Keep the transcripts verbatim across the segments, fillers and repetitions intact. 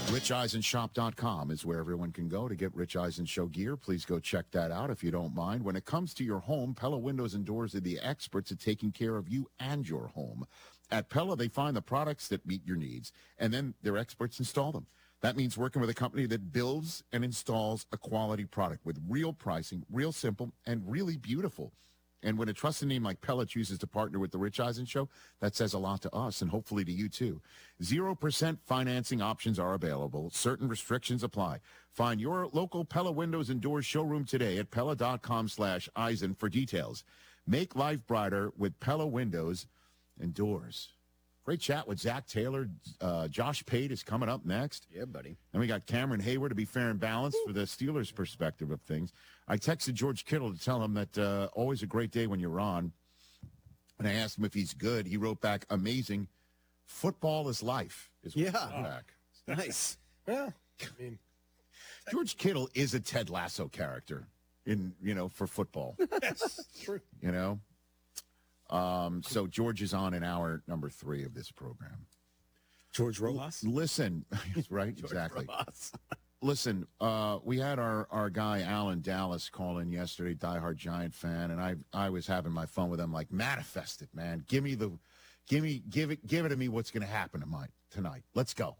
rich eisen shop dot com is where everyone can go to get Rich Eisen Show gear. Please go check that out if you don't mind. When it comes to your home, Pella Windows and Doors are the experts at taking care of you and your home. At Pella, they find the products that meet your needs, and then their experts install them. That means working with a company that builds and installs a quality product with real pricing, real simple, and really beautiful. And when a trusted name like Pella chooses to partner with the Rich Eisen Show, that says a lot to us and hopefully to you too. Zero percent financing options are available. Certain restrictions apply. Find your local Pella Windows and Doors showroom today at Pella.com slash Eisen for details. Make life brighter with Pella Windows and Doors. Great chat with Zach Taylor. Uh, Josh Pate is coming up next. Yeah, buddy. And we got Cameron Hayward to be fair and balanced for the Steelers' perspective of things. I texted George Kittle to tell him that uh, always a great day when you're on. And I asked him if he's good. He wrote back, amazing. Football is life. Is what Yeah. he wrote back. Nice. Yeah, I mean, George Kittle is a Ted Lasso character in, you know, for football. yes, true. You know? Um, so George is on in hour number three of this program. George Rojas. Listen, right, exactly. Ross. Listen, uh, we had our, our guy Alan Dallas call in yesterday, diehard Giant fan, and I I was having my fun with him, like, manifest it, man. Give me the, give me, give it, give it to me. What's going to happen tonight? Tonight, let's go.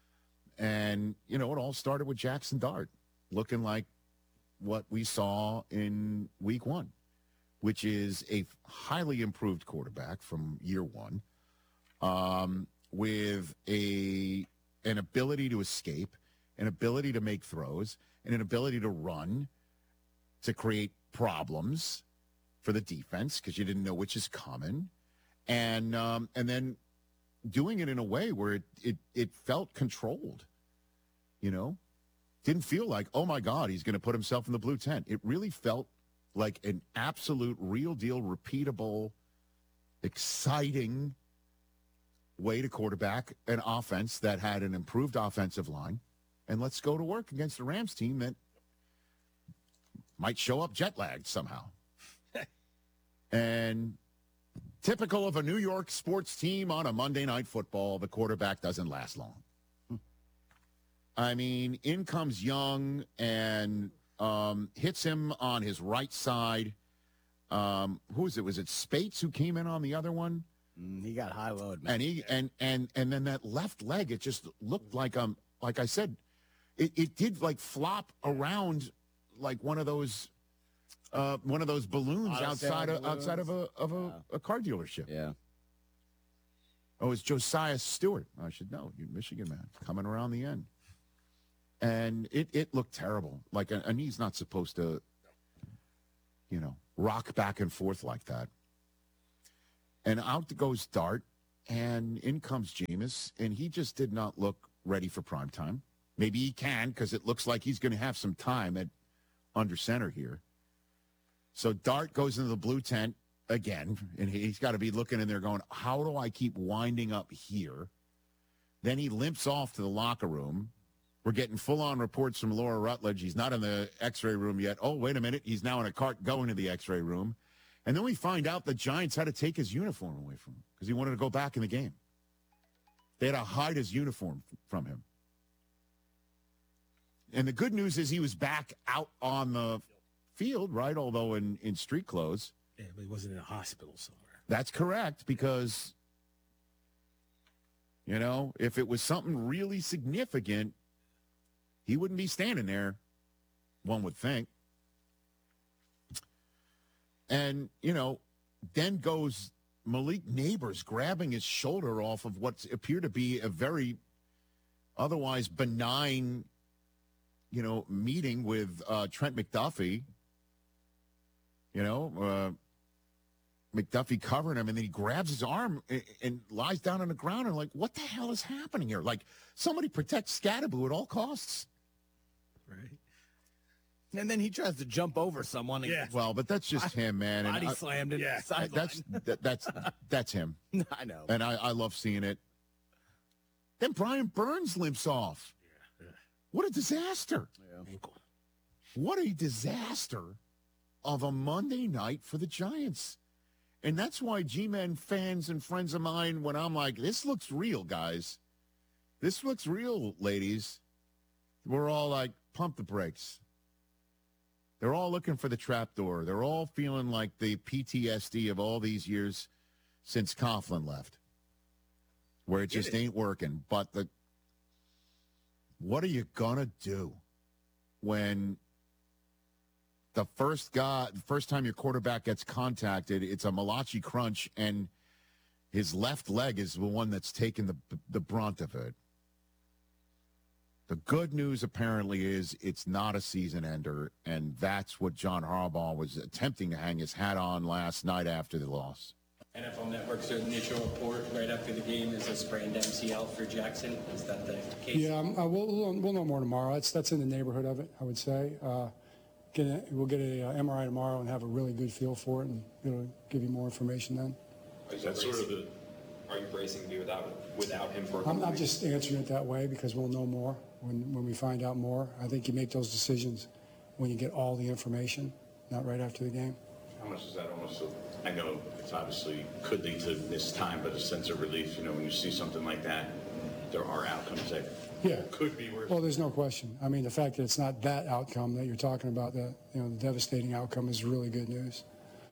And you know, it all started with Jackson Dart looking like what we saw in week one, which is a highly improved quarterback from year one, um, with a an ability to escape, an ability to make throws, and an ability to run, to create problems for the defense because you didn't know which is coming, and um, and then doing it in a way where it, it, it felt controlled, you know? Didn't feel like, oh, my God, he's going to put himself in the blue tent. It really felt like an absolute, real deal, repeatable, exciting way to quarterback an offense that had an improved offensive line. And let's go to work against the Rams team that might show up jet lagged somehow. And typical of a New York sports team on a Monday Night Football, the quarterback doesn't last long. I mean, in comes Young and um, hits him on his right side. Um, who is it? Was it Spates who came in on the other one? Mm, he got high load, man. And he and and and then that left leg, it just looked like um like I said, it, it did like flop around like one of those uh, one of those balloons Auto outside sale of outside of a of a, Yeah. a car dealership. Yeah. Oh, it's Josiah Stewart. I should know. You Michigan man coming around the end. And it, it looked terrible. Like a, a knee's not supposed to, you know, rock back and forth like that. And out goes Dart, and in comes Jameis, and he just did not look ready for prime time. Maybe he can, because it looks like he's going to have some time at under center here. So Dart goes into the blue tent again, and he's got to be looking in there going, how do I keep winding up here? Then he limps off to the locker room. We're getting full-on reports from Laura Rutledge. He's not in the x-ray room yet. Oh, wait a minute. He's now in a cart going to the x-ray room. And then we find out the Giants had to take his uniform away from him because he wanted to go back in the game. They had to hide his uniform from him. And the good news is he was back out on the field, right, although in, in street clothes. Yeah, but he wasn't in a hospital somewhere. That's correct, because, you know, if it was something really significant, he wouldn't be standing there, one would think. And, you know, then goes Malik Neighbors grabbing his shoulder off of what appeared to be a very otherwise benign, you know, meeting with uh, Trent McDuffie. You know, uh, McDuffie covering him, and then he grabs his arm and, and lies down on the ground and like, what the hell is happening here? Like, somebody protect Scattaboo at all costs. Right. And then he tries to jump over someone. And Yeah. Well, but that's just him, man. And Body I- slammed him. Yeah. Yeah. that's that, that's that's him, I know. and I, I love seeing it. Then Brian Burns limps off. Yeah. What a disaster! Ankle. What a disaster of a Monday night for the Giants. And that's why G-Men fans and friends of mine, when I'm like, this looks real, guys, This looks real, ladies. We're all like, pump the brakes. They're all looking for the trapdoor. They're all feeling like the P T S D of all these years since Coughlin left, where it just ain't working. But the what are you gonna do when the first guy, the first time your quarterback gets contacted, it's a Malachi crunch, and his left leg is the one that's taking the the brunt of it. The good news apparently is it's not a season ender, and that's what John Harbaugh was attempting to hang his hat on last night after the loss. N F L Network's initial report right after the game is a sprained M C L for Jackson. Is that the case? Yeah, um, uh, we'll, we'll we'll know more tomorrow. That's that's in the neighborhood of it, I would say. Uh, get a, we'll get a uh, M R I tomorrow and have a really good feel for it, and it'll give you more information then. Is that sort of the? Are you bracing to be without without him for? A I'm not just answering it that way because we'll know more when when we find out more. I think you make those decisions when you get all the information, not right after the game. How much is that almost? A, I know it's obviously could lead to this time, but a sense of relief. You know, when you see something like that, there are outcomes that yeah. could be worse. Well, there's no question. I mean, the fact that it's not that outcome that you're talking about, the you know the devastating outcome, is really good news.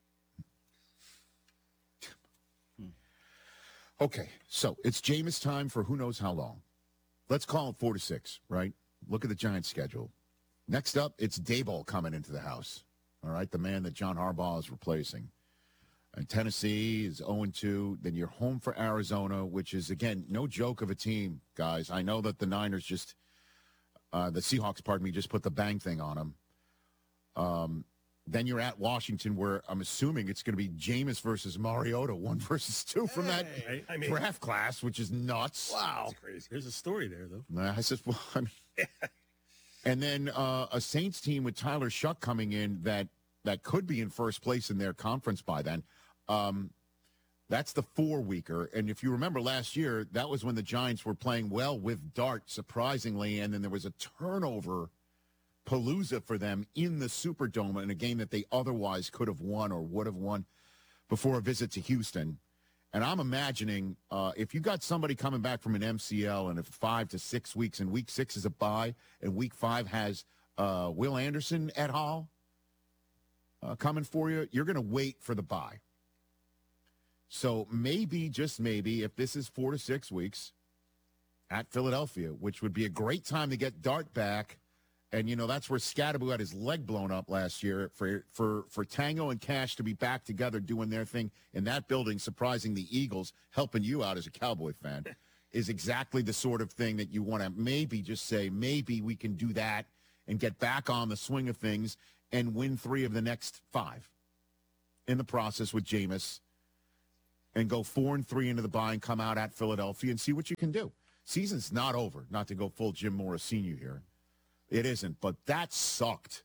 Okay, so it's Jameis time for who knows how long. Let's call it four to six, right? Look at the Giants' schedule. Next up, it's Daboll coming into the house, all right, the man that John Harbaugh is replacing. And Tennessee is oh and two. Then you're home for Arizona, which is, again, no joke of a team, guys. I know that the Niners just, uh, the Seahawks, pardon me, just put the bang thing on them. Um, Then you're at Washington, where I'm assuming it's going to be Jameis versus Mariota, one versus two from that Hey, I mean- draft class, which is nuts. Wow. That's crazy. There's a story there, though. Nah, I said, well, I mean, and then uh, a Saints team with Tyler Shuck coming in that that could be in first place in their conference by then. Um, that's the four-weeker. And if you remember last year, that was when the Giants were playing well with Dart, surprisingly, and then there was a turnover palooza for them in the Superdome in a game that they otherwise could have won or would have won before a visit to Houston. And I'm imagining uh, if you got somebody coming back from an M C L and if five to six weeks, and week six is a bye, and week five has uh, Will Anderson et al. Uh, coming for you, you're going to wait for the bye. So maybe, just maybe, if this is four to six weeks at Philadelphia, which would be a great time to get Dart back. And, you know, that's where Scatterbo had his leg blown up last year for, for, for Tango and Cash to be back together doing their thing in that building, surprising the Eagles, helping you out as a Cowboy fan, is exactly the sort of thing that you want to maybe just say, maybe we can do that and get back on the swing of things and win three of the next five in the process with Jameis and go four and three into the bye and come out at Philadelphia and see what you can do. Season's not over, not to go full Jim Morris Senior here. It isn't, but that sucked,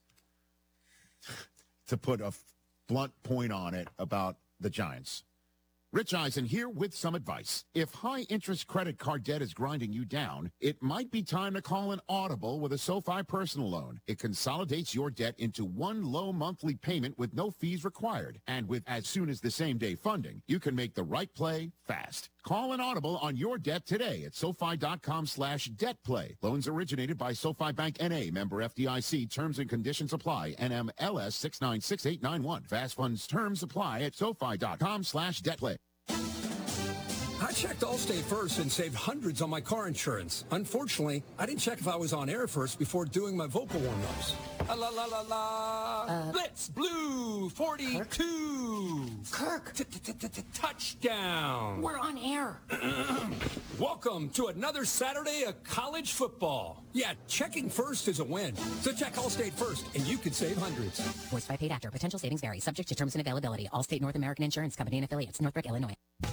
to put a blunt point on it, about the Giants. Rich Eisen here with some advice. If high-interest credit card debt is grinding you down, it might be time to call an Audible with a SoFi personal loan. It consolidates your debt into one low monthly payment with no fees required. And with as soon as the same-day funding, you can make the right play fast. Call an Audible on your debt today at SoFi.com slash debt play. Loans originated by SoFi Bank N A, member F D I C. Terms and conditions apply. N M L S six nine six eight nine one. Fast funds terms apply at SoFi.com slash debt play. I checked Allstate first and saved hundreds on my car insurance. Unfortunately, I didn't check if I was on air first before doing my vocal warm-ups. La la la la la. Uh, Blitz Blue forty-two. Kirk, Touchdown. we're on air. Welcome to another Saturday of college football. Yeah, checking first is a win. So check Allstate first, and you could save hundreds. Voiced by paid actor. Potential savings vary. Subject to terms and availability. Allstate North American Insurance Company and affiliates. Northbrook, Illinois.